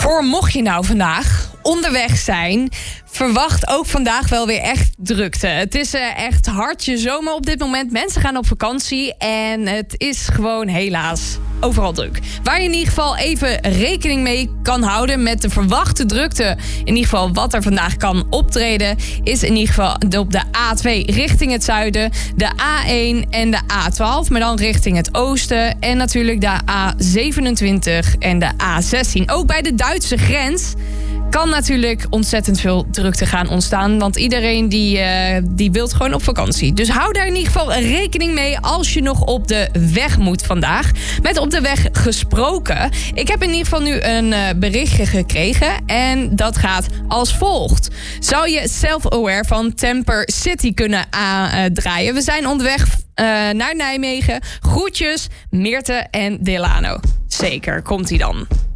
Voor mocht je nou vandaag onderweg zijn, verwacht ook vandaag wel weer echt drukte. Het is echt hartje zomer op dit moment. Mensen gaan op vakantie en het is gewoon helaas overal druk. Waar je in ieder geval even rekening mee kan houden met de verwachte drukte, in ieder geval wat er vandaag kan optreden, is in ieder geval op de A2 richting het zuiden, de A1 en de A12, maar dan richting het oosten en natuurlijk de A27 en de A16. Ook bij de Duitse grens kan natuurlijk ontzettend veel drukte gaan ontstaan. Want iedereen die wil gewoon op vakantie. Dus hou daar in ieder geval rekening mee als je nog op de weg moet vandaag. Met op de weg gesproken. Ik heb in ieder geval nu een berichtje gekregen. En dat gaat als volgt. Zou je Self-Aware van Temper City kunnen draaien? We zijn onderweg naar Nijmegen. Groetjes, Meerte en Delano. Zeker, komt-ie dan.